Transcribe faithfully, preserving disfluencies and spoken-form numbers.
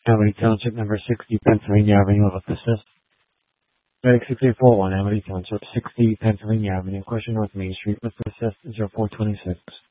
Amity Township, number sixty, Pennsylvania Avenue, of Assist. Medic six eight four one, Amity Township, sixty, Pennsylvania Avenue, question North Main Street, with Assist zero four two six.